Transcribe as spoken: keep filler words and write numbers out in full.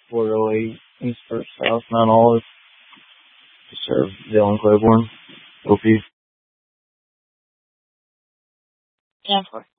four oh eight East First South Mount Olive to serve Dylan Claiborne. O P. ten four.